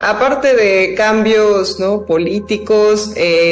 aparte de cambios, ¿no? Políticos,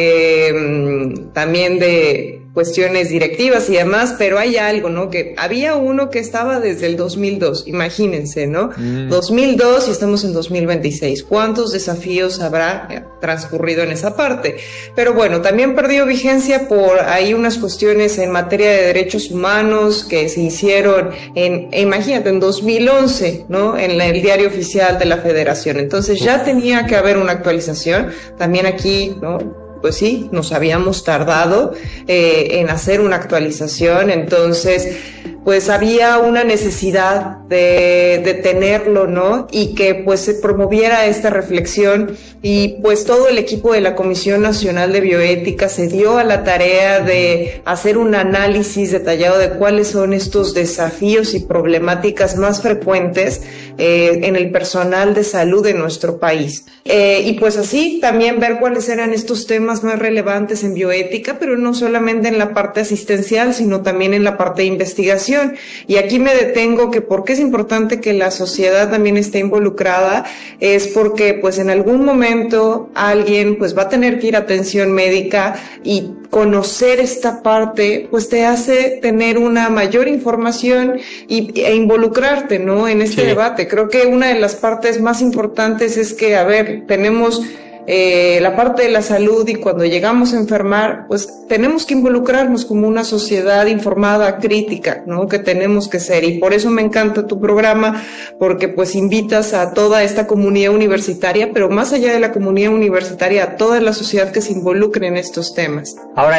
también de cuestiones directivas y demás, pero hay algo, ¿no? Que había uno que estaba desde el 2002, imagínense, ¿no? 2002 y estamos en 2026. ¿Cuántos desafíos habrá transcurrido en esa parte? Pero bueno, también perdió vigencia por ahí unas cuestiones en materia de derechos humanos que se hicieron imagínate, en 2011, ¿no? En el diario oficial de la Federación. Entonces ya tenía que haber una actualización. También aquí, ¿no? Pues sí, nos habíamos tardado en hacer una actualización, entonces pues había una necesidad de tenerlo, ¿no? Y que pues se promoviera esta reflexión y pues todo el equipo de la Comisión Nacional de Bioética se dio a la tarea de hacer un análisis detallado de cuáles son estos desafíos y problemáticas más frecuentes en el personal de salud de nuestro país. Y pues así también ver cuáles eran estos temas más relevantes en bioética, pero no solamente en la parte asistencial, sino también en la parte de investigación. Y aquí me detengo que por qué es importante que la sociedad también esté involucrada, es porque pues en algún momento alguien pues va a tener que ir a atención médica y conocer esta parte pues te hace tener una mayor información e involucrarte, ¿no? En este debate. Creo que una de las partes más importantes es que, a ver, tenemos la parte de la salud y cuando llegamos a enfermar, pues tenemos que involucrarnos como una sociedad informada, crítica, ¿no? Que tenemos que ser. Y por eso me encanta tu programa, porque pues invitas a toda esta comunidad universitaria, pero más allá de la comunidad universitaria, a toda la sociedad que se involucre en estos temas. Ahora,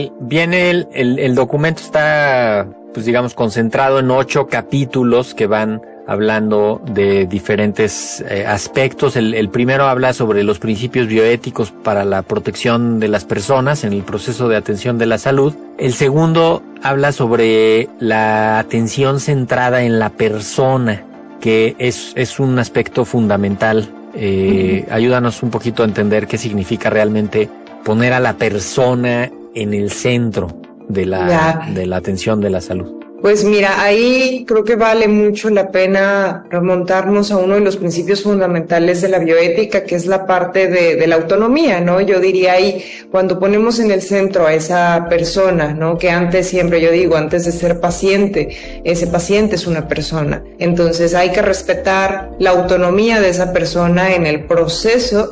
el documento está, pues digamos, concentrado en 8 capítulos que van hablando de diferentes aspectos. El primero habla sobre los principios bioéticos para la protección de las personas en el proceso de atención de la salud. El segundo habla sobre la atención centrada en la persona, que es un aspecto fundamental. Ayúdanos un poquito a entender qué significa realmente poner a la persona en el centro de la atención de la salud. Pues mira, ahí creo que vale mucho la pena remontarnos a uno de los principios fundamentales de la bioética, que es la parte de la autonomía, ¿no? Yo diría ahí, cuando ponemos en el centro a esa persona, ¿no? Que antes siempre yo digo, antes de ser paciente, ese paciente es una persona. Entonces hay que respetar la autonomía de esa persona en el proceso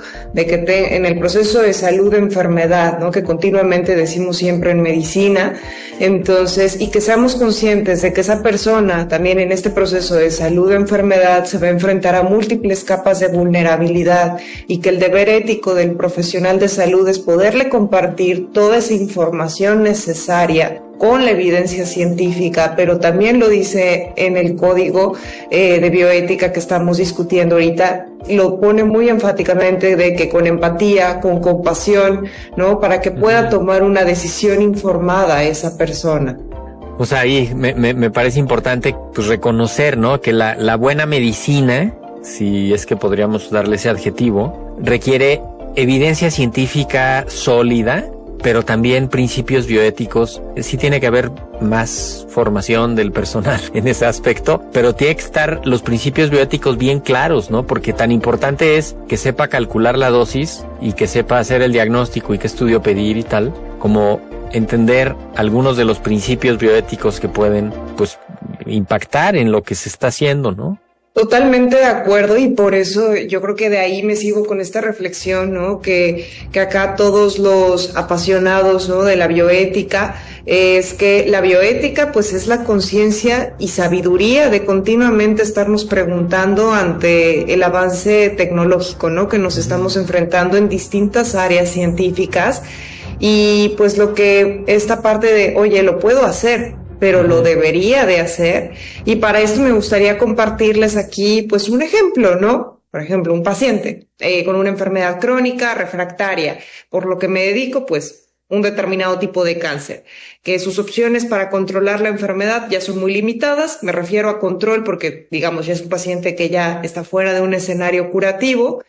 en el proceso de salud-enfermedad, ¿no? Que continuamente decimos siempre en medicina. Entonces, y que seamos conscientes de que esa persona también en este proceso de salud o enfermedad se va a enfrentar a múltiples capas de vulnerabilidad y que el deber ético del profesional de salud es poderle compartir toda esa información necesaria con la evidencia científica, pero también lo dice en el código de bioética que estamos discutiendo ahorita, lo pone muy enfáticamente de que con empatía, con compasión, ¿no? Para que pueda tomar una decisión informada esa persona. O sea, ahí me parece importante pues reconocer, ¿no? Que la buena medicina, si es que podríamos darle ese adjetivo, requiere evidencia científica sólida, pero también principios bioéticos. Sí tiene que haber más formación del personal en ese aspecto, pero tiene que estar los principios bioéticos bien claros, ¿no? Porque tan importante es que sepa calcular la dosis y que sepa hacer el diagnóstico y qué estudio pedir y tal, como entender algunos de los principios bioéticos que pueden, pues, impactar en lo que se está haciendo, ¿no? Totalmente de acuerdo, y por eso yo creo que de ahí me sigo con esta reflexión, ¿no? Que acá todos los apasionados, ¿no? De la bioética, es que la bioética pues es la conciencia y sabiduría de continuamente estarnos preguntando ante el avance tecnológico, ¿no? Que nos estamos enfrentando en distintas áreas científicas. Y pues lo que esta parte de, oye, lo puedo hacer, pero lo debería de hacer. Y para esto me gustaría compartirles aquí pues un ejemplo, ¿no? Por ejemplo, un paciente con una enfermedad crónica refractaria, por lo que me dedico pues un determinado tipo de cáncer, que sus opciones para controlar la enfermedad ya son muy limitadas. Me refiero a control porque, digamos, ya es un paciente que ya está fuera de un escenario curativo.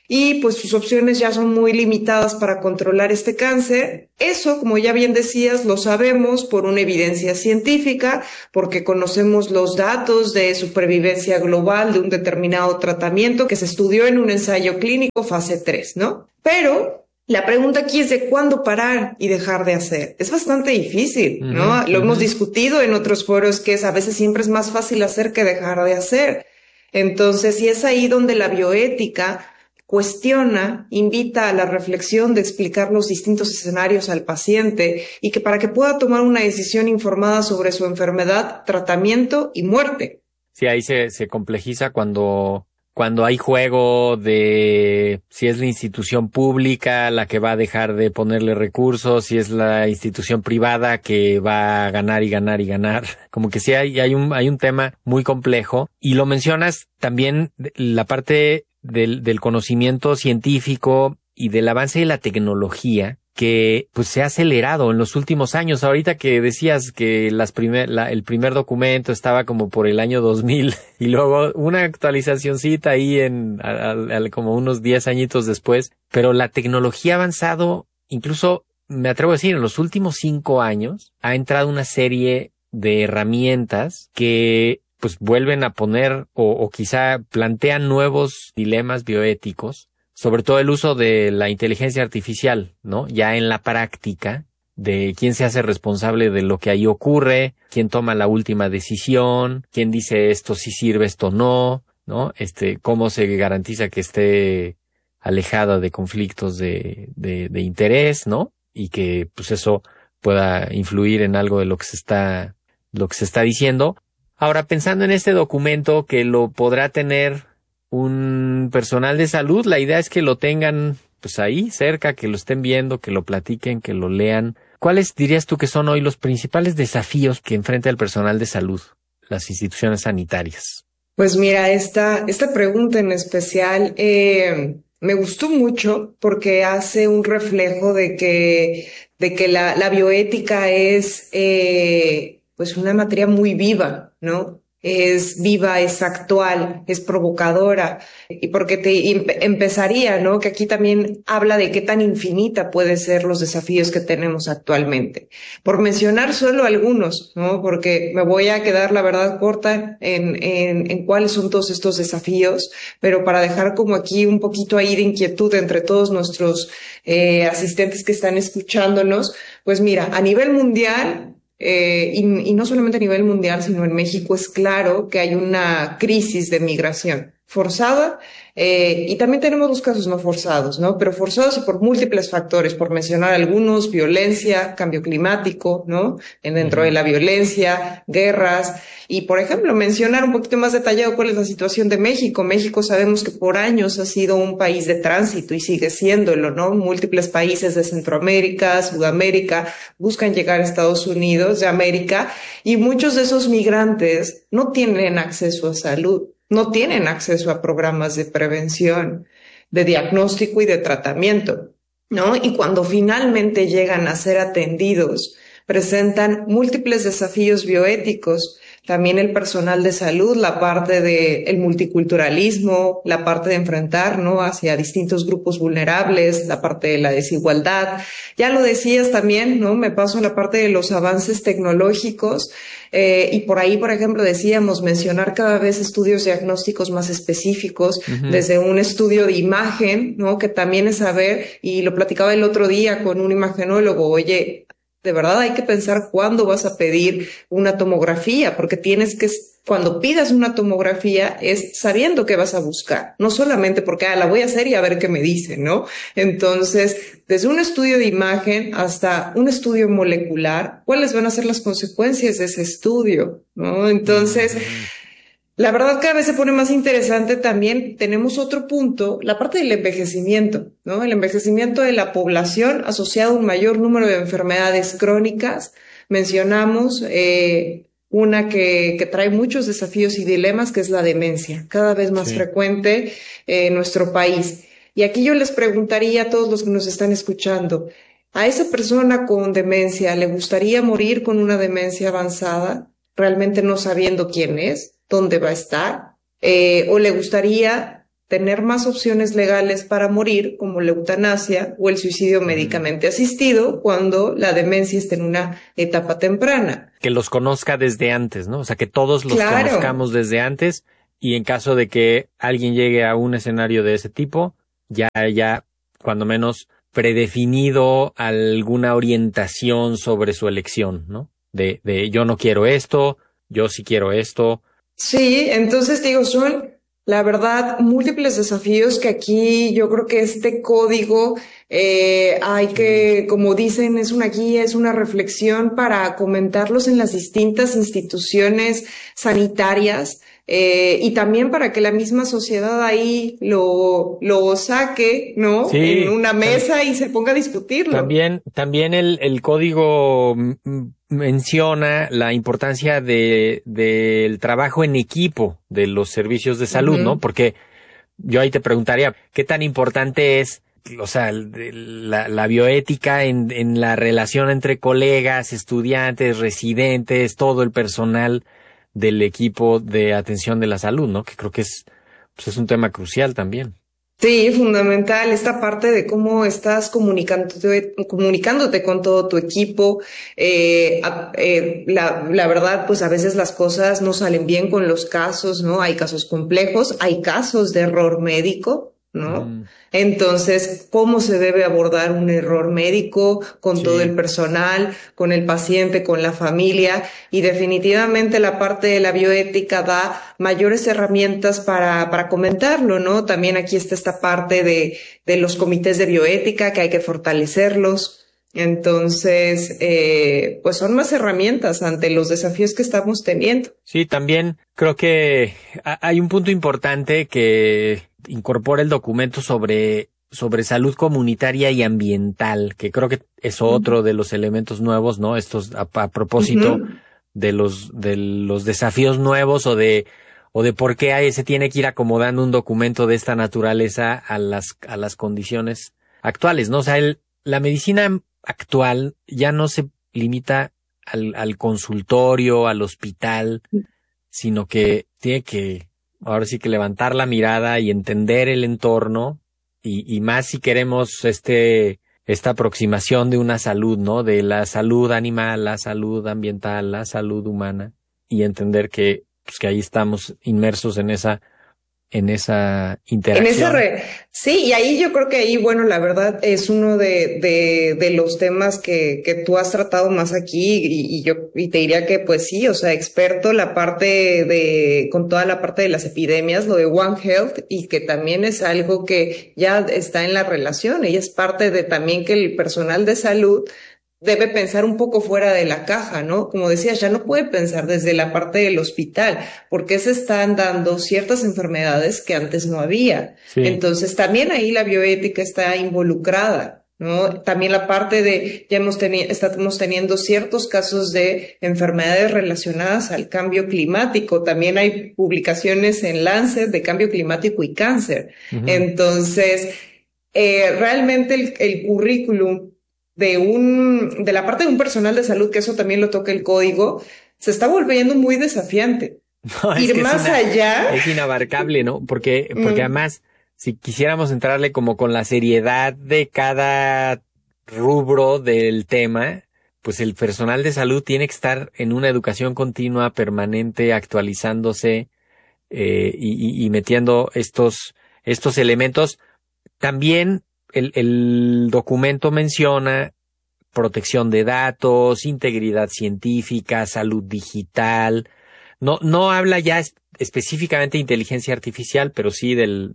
y pues sus opciones ya son muy limitadas para controlar este cáncer. Eso, como ya bien decías, lo sabemos por una evidencia científica, porque conocemos los datos de supervivencia global de un determinado tratamiento que se estudió en un ensayo clínico fase 3, ¿no? Pero la pregunta aquí es de cuándo parar y dejar de hacer. Es bastante difícil, ¿no? Lo hemos discutido en otros foros, que a veces siempre es más fácil hacer que dejar de hacer. Entonces, y es ahí donde la bioética cuestiona, invita a la reflexión de explicar los distintos escenarios al paciente y que para que pueda tomar una decisión informada sobre su enfermedad, tratamiento y muerte. Sí, ahí se complejiza cuando hay juego de si es la institución pública la que va a dejar de ponerle recursos, si es la institución privada que va a ganar y ganar y ganar. Como que sí hay un tema muy complejo. Y lo mencionas también la parte del conocimiento científico y del avance de la tecnología que pues se ha acelerado en los últimos años. Ahorita que decías que el primer documento estaba como por el año 2000 y luego una actualizacioncita ahí como unos 10 añitos después, pero la tecnología ha avanzado, incluso me atrevo a decir, en los últimos 5 años ha entrado una serie de herramientas que pues vuelven a poner o quizá plantean nuevos dilemas bioéticos, sobre todo el uso de la inteligencia artificial, ¿no? Ya en la práctica, de quién se hace responsable de lo que ahí ocurre, quién toma la última decisión, quién dice esto sí sirve, esto no, ¿no? Cómo se garantiza que esté alejada de conflictos de interés, ¿no? Y que pues eso pueda influir en algo de lo que se está diciendo. Ahora, pensando en este documento que lo podrá tener un personal de salud, la idea es que lo tengan pues ahí cerca, que lo estén viendo, que lo platiquen, que lo lean. ¿Cuáles dirías tú que son hoy los principales desafíos que enfrenta el personal de salud, las instituciones sanitarias? Pues mira, esta pregunta en especial me gustó mucho porque hace un reflejo de que la bioética es pues una materia muy viva, ¿no? Es viva, es actual, es provocadora, y porque empezaría, ¿no? Que aquí también habla de qué tan infinita puede ser los desafíos que tenemos actualmente. Por mencionar solo algunos, ¿no? Porque me voy a quedar, la verdad, corta en cuáles son todos estos desafíos, pero para dejar como aquí un poquito ahí de inquietud entre todos nuestros asistentes que están escuchándonos, pues mira, a nivel mundial, y no solamente a nivel mundial, sino en México, es claro que hay una crisis de migración forzada, y también tenemos los casos no forzados, ¿no? Pero forzados y por múltiples factores, por mencionar algunos: violencia, cambio climático, ¿no? Dentro de la violencia, guerras, y por ejemplo, mencionar un poquito más detallado cuál es la situación de México. México sabemos que por años ha sido un país de tránsito y sigue siéndolo, ¿no? Múltiples países de Centroamérica, Sudamérica buscan llegar a Estados Unidos de América, y muchos de esos migrantes no tienen acceso a salud, no tienen acceso a programas de prevención, de diagnóstico y de tratamiento, ¿no? Y cuando finalmente llegan a ser atendidos, presentan múltiples desafíos bioéticos. También el personal de salud, la parte del multiculturalismo, la parte de enfrentar, ¿no?, hacia distintos grupos vulnerables, la parte de la desigualdad. Ya lo decías también, ¿no? Me paso en la parte de los avances tecnológicos, y por ahí, por ejemplo, decíamos mencionar cada vez estudios diagnósticos más específicos, desde un estudio de imagen, ¿no?, que también es saber, y lo platicaba el otro día con un imagenólogo, oye, de verdad hay que pensar cuándo vas a pedir una tomografía, porque cuando pidas una tomografía es sabiendo qué vas a buscar, no solamente porque la voy a hacer y a ver qué me dice, ¿no? Entonces, desde un estudio de imagen hasta un estudio molecular, ¿cuáles van a ser las consecuencias de ese estudio, ¿no? Entonces, la verdad cada vez se pone más interesante. También tenemos otro punto, la parte del envejecimiento, ¿no? El envejecimiento de la población asociado a un mayor número de enfermedades crónicas. Mencionamos una que trae muchos desafíos y dilemas, que es la demencia, cada vez más frecuente en nuestro país. Y aquí yo les preguntaría a todos los que nos están escuchando, ¿a esa persona con demencia le gustaría morir con una demencia avanzada, realmente no sabiendo quién es, dónde va a estar? ¿O le gustaría tener más opciones legales para morir, como la eutanasia o el suicidio médicamente asistido, cuando la demencia está en una etapa temprana. Que los conozca desde antes, ¿no? O sea, que todos los Claro. conozcamos desde antes, y en caso de que alguien llegue a un escenario de ese tipo, ya cuando menos predefinido alguna orientación sobre su elección, ¿no? De yo no quiero esto, yo sí quiero esto. Sí, entonces digo, son, la verdad, múltiples desafíos que aquí yo creo que este código hay que, como dicen, es una guía, es una reflexión para comentarlos en las distintas instituciones sanitarias, y también para que la misma sociedad ahí lo saque, ¿no? Sí, En una mesa y se ponga a discutirlo. También el código menciona la importancia del trabajo en equipo de los servicios de salud, ¿no? Porque yo ahí te preguntaría, ¿qué tan importante es, o sea, la bioética en la relación entre colegas, estudiantes, residentes, todo el personal del equipo de atención de la salud, ¿no? Que creo que pues es un tema crucial también. Sí, fundamental esta parte de cómo estás comunicándote con todo tu equipo. La verdad, pues a veces las cosas no salen bien con los casos, ¿no? Hay casos complejos, hay casos de error médico, ¿no? Entonces, ¿cómo se debe abordar un error médico con todo el personal, con el paciente, con la familia? Y definitivamente la parte de la bioética da mayores herramientas para comentarlo, ¿no? También aquí está esta parte de los comités de bioética, que hay que fortalecerlos. Entonces, pues son más herramientas ante los desafíos que estamos teniendo. Sí, también creo que hay un punto importante que incorpora el documento sobre salud comunitaria y ambiental, que creo que es otro de los elementos nuevos, ¿no? Estos a propósito de los desafíos nuevos o de por qué se tiene que ir acomodando un documento de esta naturaleza a las condiciones actuales, ¿no? O sea, la medicina actual ya no se limita al consultorio, al hospital, sino que tiene que, ahora sí que levantar la mirada y entender el entorno, y más si queremos esta aproximación de una salud, ¿no? De la salud animal, la salud ambiental, la salud humana, y entender que ahí estamos inmersos en esa interacción. Sí, y ahí yo creo que ahí, bueno, la verdad es uno de los temas que tú has tratado más aquí, y te diría que pues sí, o sea, experto la parte con toda la parte de las epidemias, lo de One Health, y que también es algo que ya está en la relación, ella es parte de también que el personal de salud debe pensar un poco fuera de la caja, ¿no? Como decías, ya no puede pensar desde la parte del hospital, porque se están dando ciertas enfermedades que antes no había. Sí. Entonces, también ahí la bioética está involucrada, ¿no? También la parte de, estamos teniendo ciertos casos de enfermedades relacionadas al cambio climático. También hay publicaciones en Lancet de cambio climático y cáncer. Entonces, realmente el currículum de la parte de un personal de salud, que eso también lo toca el código, se está volviendo muy desafiante. No, Ir más allá. Es inabarcable, ¿no? Porque además, si quisiéramos entrarle como con la seriedad de cada rubro del tema, pues el personal de salud tiene que estar en una educación continua, permanente, actualizándose, y metiendo estos elementos. También el documento menciona protección de datos, integridad científica, salud digital. No habla ya específicamente de inteligencia artificial, pero sí de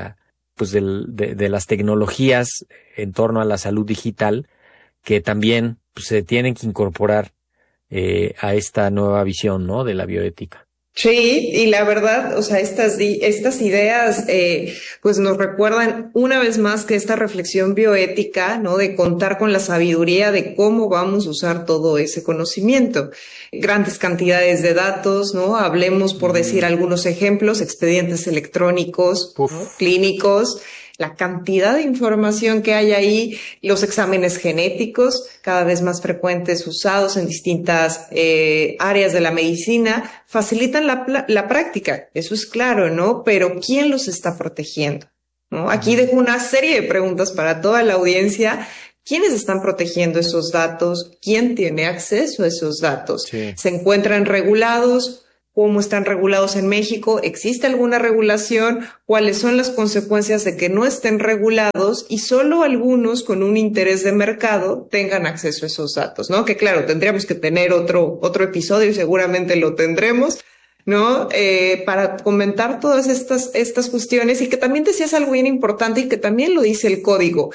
las tecnologías en torno a la salud digital, que también se tienen que incorporar a esta nueva visión, ¿no? De la bioética. Sí, y la verdad, o sea, estas ideas, pues nos recuerdan una vez más que esta reflexión bioética, ¿no? De contar con la sabiduría de cómo vamos a usar todo ese conocimiento. Grandes cantidades de datos, ¿no? Hablemos, por decir algunos ejemplos, expedientes electrónicos, ¿no? Clínicos, la cantidad de información que hay ahí, los exámenes genéticos cada vez más frecuentes usados en distintas áreas de la medicina, facilitan la práctica, eso es claro, ¿no? Pero ¿quién los está protegiendo? ¿No? Aquí dejo una serie de preguntas para toda la audiencia. ¿Quiénes están protegiendo esos datos? ¿Quién tiene acceso a esos datos? Sí. ¿Se encuentran regulados? ¿Cómo están regulados en México? ¿Existe alguna regulación? ¿Cuáles son las consecuencias de que no estén regulados y solo algunos con un interés de mercado tengan acceso a esos datos? ¿No? Que claro, tendríamos que tener otro episodio y seguramente lo tendremos, ¿no? Para comentar todas estas cuestiones, y que también decías algo bien importante y que también lo dice el código.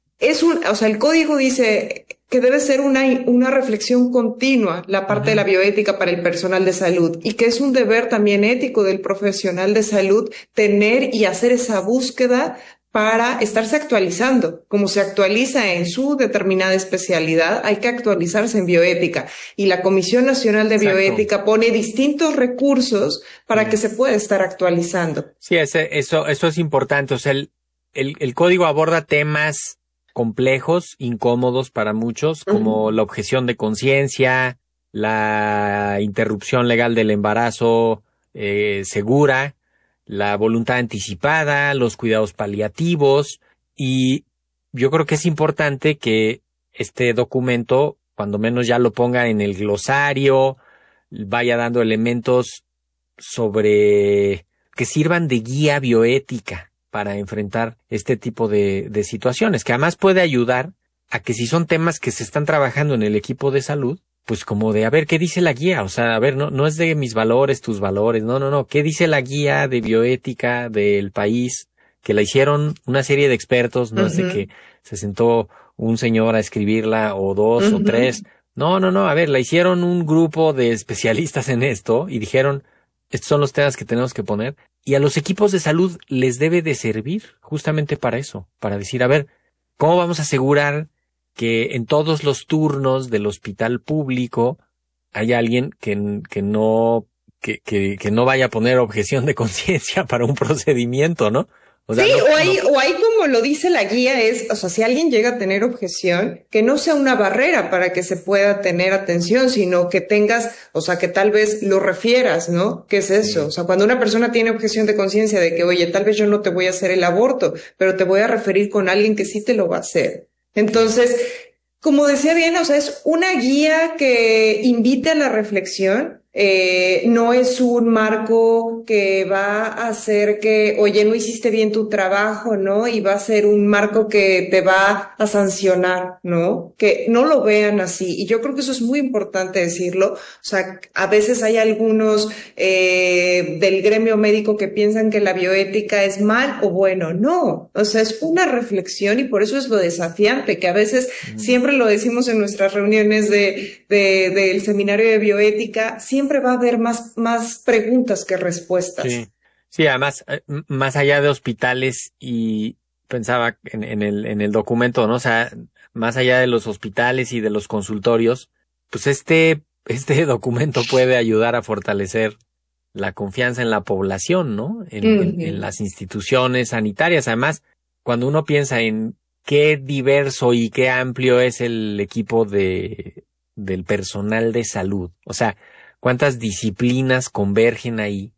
El código dice que debe ser una reflexión continua la parte de la bioética para el personal de salud, y que es un deber también ético del profesional de salud tener y hacer esa búsqueda para estarse actualizando. Como se actualiza en su determinada especialidad, hay que actualizarse en bioética. Y la Comisión Nacional de Exacto. Bioética pone distintos recursos para que se pueda estar actualizando. Sí, eso es importante. O sea, el código aborda temas complejos, incómodos para muchos, como la objeción de conciencia, la interrupción legal del embarazo segura, la voluntad anticipada, los cuidados paliativos, y yo creo que es importante que este documento, cuando menos ya lo ponga en el glosario, vaya dando elementos sobre que sirvan de guía bioética para enfrentar este tipo de situaciones, que además puede ayudar a que si son temas que se están trabajando en el equipo de salud, pues como de, a ver, ¿qué dice la guía? O sea, a ver, no es de mis valores, tus valores, no, ¿qué dice la guía de bioética del país? Que la hicieron una serie de expertos, no es de que se sentó un señor a escribirla, o dos, o tres. No, a ver, la hicieron un grupo de especialistas en esto y dijeron, estos son los temas que tenemos que poner. Y a los equipos de salud les debe de servir justamente para eso, para decir, a ver, ¿cómo vamos a asegurar que en todos los turnos del hospital público hay alguien que no vaya a poner objeción de conciencia para un procedimiento, ¿no? O sea, sí, o hay como lo dice la guía, si alguien llega a tener objeción, que no sea una barrera para que se pueda tener atención, sino que tengas, que tal vez lo refieras, ¿no? ¿Qué es eso? O sea, cuando una persona tiene objeción de conciencia de que, oye, tal vez yo no te voy a hacer el aborto, pero te voy a referir con alguien que sí te lo va a hacer. Entonces, como decía bien, es una guía que invite a la reflexión. No es un marco que va a hacer que, oye, no hiciste bien tu trabajo, ¿no? Y va a ser un marco que te va a sancionar, ¿no? Que no lo vean así. Y yo creo que eso es muy importante decirlo. A veces hay algunos del gremio médico que piensan que la bioética es mal o bueno. No, es una reflexión, y por eso es lo desafiante, que a veces siempre lo decimos en nuestras reuniones del seminario de bioética, siempre va a haber más preguntas que respuestas. Sí, además, más allá de hospitales, y pensaba en el documento, ¿no? O sea, más allá de los hospitales y de los consultorios, pues este documento puede ayudar a fortalecer la confianza en la población, ¿no? En las instituciones sanitarias. Además, cuando uno piensa en qué diverso y qué amplio es el equipo del personal de salud, o sea, cuántas disciplinas convergen ahí,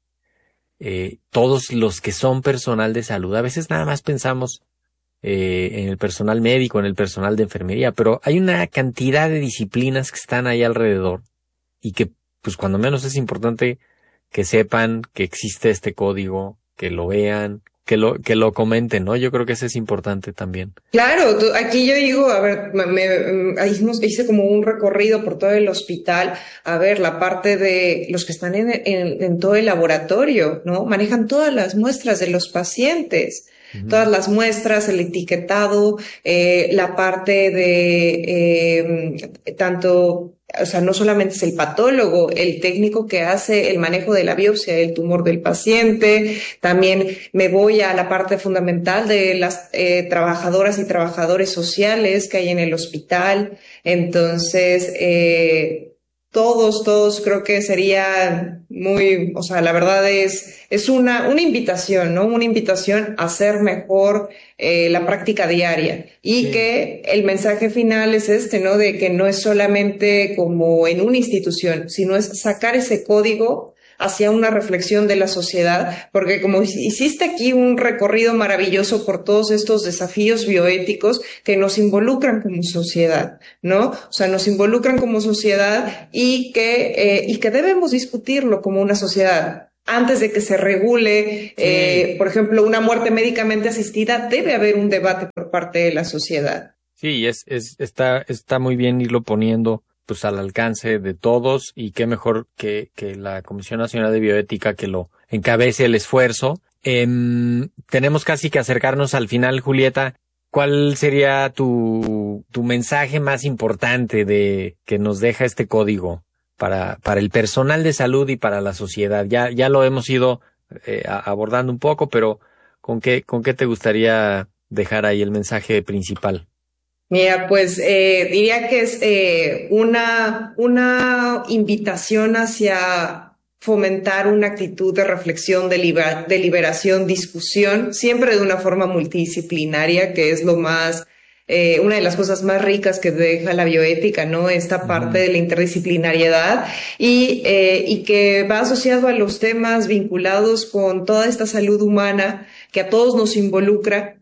todos los que son personal de salud. A veces nada más pensamos en el personal médico, en el personal de enfermería, pero hay una cantidad de disciplinas que están ahí alrededor, y que, pues, cuando menos es importante que sepan que existe este código, que lo vean, que lo comenten, ¿no? Yo creo que eso es importante también. Claro, aquí yo digo, a ver, hice como un recorrido por todo el hospital, a ver, la parte de los que están en todo el laboratorio, ¿no? Manejan todas las muestras de los pacientes. Todas las muestras, el etiquetado, la parte de tanto, no solamente es el patólogo, el técnico que hace el manejo de la biopsia del tumor del paciente. También me voy a la parte fundamental de las trabajadoras y trabajadores sociales que hay en el hospital. Entonces, Todos creo que sería muy, o sea, la verdad es una invitación, ¿no? Una invitación a hacer mejor la práctica diaria y Sí. que el mensaje final es ¿no? De que no es solamente como en una institución, sino es sacar ese código hacia una reflexión de la sociedad, porque como hiciste aquí un recorrido maravilloso por todos estos desafíos bioéticos que nos involucran como sociedad, ¿no? O sea, nos involucran como sociedad y que debemos discutirlo como una sociedad. Antes de que se regule, Sí. por ejemplo, una muerte médicamente asistida, debe haber un debate por parte de la sociedad. Sí, está muy bien irlo poniendo pues al alcance de todos, y qué mejor que la Comisión Nacional de Bioética que lo encabece el esfuerzo. Tenemos casi que acercarnos al final, Julieta. ¿Cuál sería tu mensaje más importante de que nos deja este código para el personal de salud y para la sociedad? Ya lo hemos ido abordando un poco, pero ¿con qué te gustaría dejar ahí el mensaje principal? Mira, pues diría que es una invitación hacia fomentar una actitud de reflexión, deliberación, discusión, siempre de una forma multidisciplinaria, que es una de las cosas más ricas que deja la bioética, ¿no? Esta parte de la interdisciplinariedad y que va asociado a los temas vinculados con toda esta salud humana que a todos nos involucra,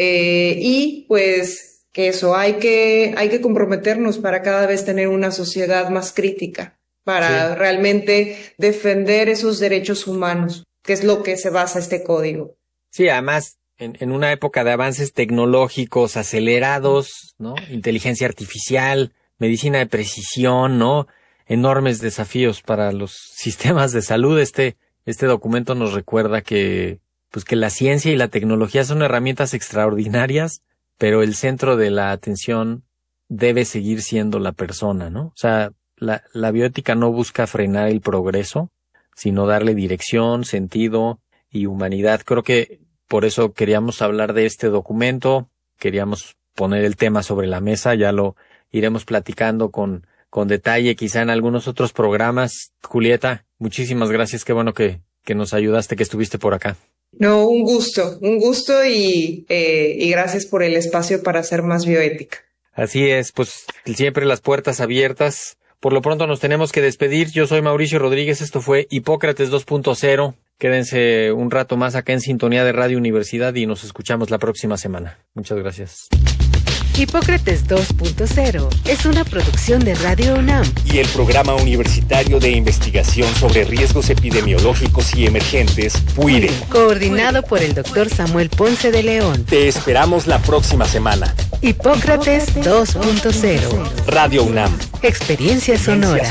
y pues que eso, hay que comprometernos para cada vez tener una sociedad más crítica, para Sí. realmente defender esos derechos humanos, que es lo que se basa este código. Sí, además, en una época de avances tecnológicos acelerados, ¿no? Inteligencia artificial, medicina de precisión, ¿no? Enormes desafíos para los sistemas de salud. Este documento nos recuerda que la ciencia y la tecnología son herramientas extraordinarias, pero el centro de la atención debe seguir siendo la persona, ¿no? O sea, la bioética no busca frenar el progreso, sino darle dirección, sentido y humanidad. Creo que por eso queríamos hablar de este documento, queríamos poner el tema sobre la mesa, ya lo iremos platicando con detalle, quizá en algunos otros programas. Julieta, muchísimas gracias, qué bueno que nos ayudaste, que estuviste por acá. No, un gusto y gracias por el espacio para hacer más bioética. Así es, pues siempre las puertas abiertas. Por lo pronto nos tenemos que despedir. Yo soy Mauricio Rodríguez, esto fue Hipócrates 2.0. Quédense un rato más acá en sintonía de Radio Universidad y nos escuchamos la próxima semana. Muchas gracias. Hipócrates 2.0 es una producción de Radio UNAM y el Programa Universitario de Investigación sobre Riesgos Epidemiológicos y Emergentes, PUIRE, coordinado por el Dr. Samuel Ponce de León. Te esperamos la próxima semana. Hipócrates 2.0. Radio UNAM. Experiencia sonora.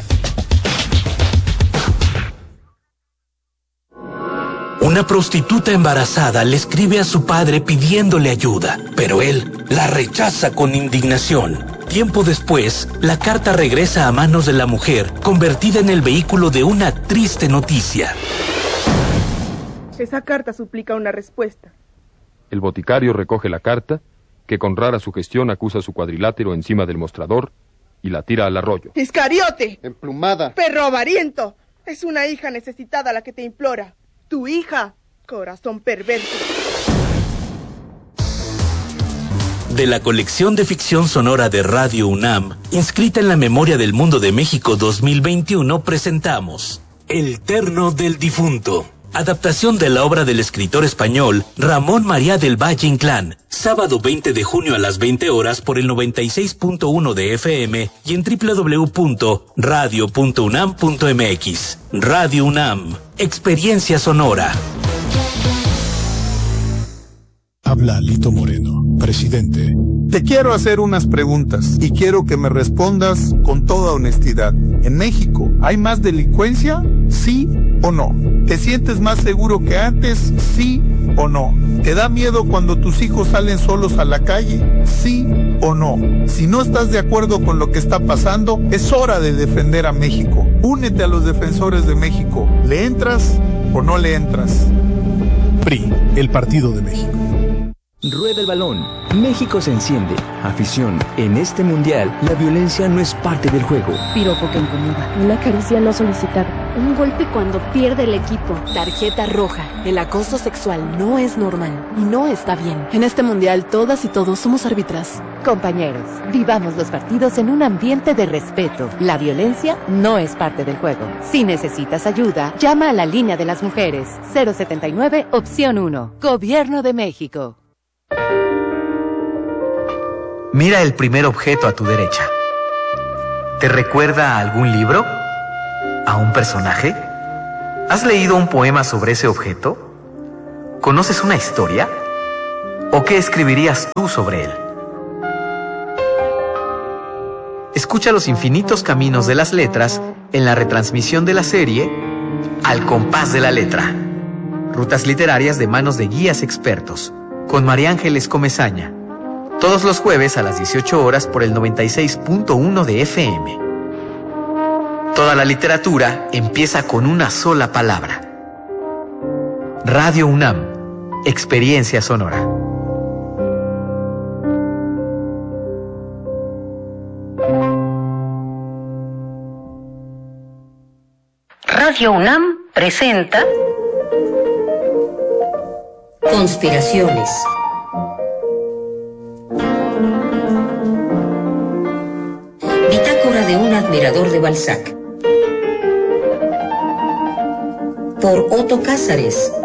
Una prostituta embarazada le escribe a su padre pidiéndole ayuda, pero él la rechaza con indignación. Tiempo después, la carta regresa a manos de la mujer, convertida en el vehículo de una triste noticia. Esa carta suplica una respuesta. El boticario recoge la carta, que con rara sugestión acusa su cuadrilátero encima del mostrador y la tira al arroyo. ¡Iscariote! Emplumada. ¡Perro avariento! Es una hija necesitada la que te implora. Tu hija, corazón perverso. De la colección de ficción sonora de Radio UNAM, inscrita en la Memoria del Mundo de México 2021, presentamos El Terno del Difunto, adaptación de la obra del escritor español Ramón María del Valle Inclán, sábado 20 de junio a las 20 horas por el 96.1 de FM y en www.radio.unam.mx. Radio UNAM, experiencia sonora. Habla Lito Moreno, presidente. Te quiero hacer unas preguntas y quiero que me respondas con toda honestidad. ¿En México hay más delincuencia? ¿Sí o no? ¿Te sientes más seguro que antes? ¿Sí o no? ¿Te da miedo cuando tus hijos salen solos a la calle? ¿Sí o no? Si no estás de acuerdo con lo que está pasando, es hora de defender a México. Únete a los defensores de México. ¿Le entras o no le entras? PRI, el Partido de México. Rueda el balón. México se enciende. Afición, en este mundial, la violencia no es parte del juego. Piropo que incomoda. Una caricia no solicitada. Un golpe cuando pierde el equipo. Tarjeta roja. El acoso sexual no es normal y no está bien. En este mundial, todas y todos somos árbitras. Compañeros, vivamos los partidos en un ambiente de respeto. La violencia no es parte del juego. Si necesitas ayuda, llama a la línea de las mujeres. 079, opción 1. Gobierno de México. Mira el primer objeto a tu derecha. ¿Te recuerda a algún libro? ¿A un personaje? ¿Has leído un poema sobre ese objeto? ¿Conoces una historia? ¿O qué escribirías tú sobre él? Escucha los infinitos caminos de las letras en la retransmisión de la serie Al compás de la letra. Rutas literarias de manos de guías expertos, con María Ángeles Comesaña. Todos los jueves a las 18 horas por el 96.1 de FM. Toda la literatura empieza con una sola palabra. Radio UNAM, experiencia sonora. Radio UNAM presenta Conspiraciones. Bitácora de un admirador de Balzac. Por Otto Cázares.